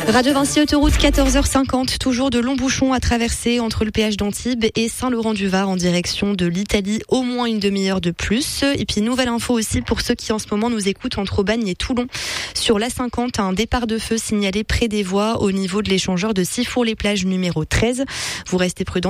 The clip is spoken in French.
Radio Vinci autoroute 14h50, toujours de longs bouchons à traverser entre le péage d'Antibes et Saint-Laurent-du-Var en direction de l'Italie, au moins une demi-heure de plus. Et puis nouvelle info aussi pour ceux qui en ce moment nous écoutent entre Aubagne et Toulon. Sur l'A50, un départ de feu signalé près des voies au niveau de l'échangeur de Sifour-les-Plages numéro 13. Vous restez prudents.